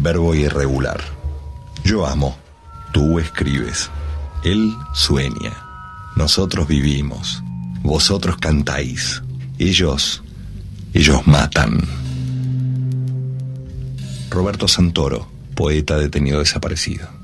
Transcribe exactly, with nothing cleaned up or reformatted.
verbo irregular. Yo amo, tú escribes, él sueña, nosotros vivimos, vosotros cantáis, ellos, ellos matan. Roberto Santoro, poeta detenido desaparecido.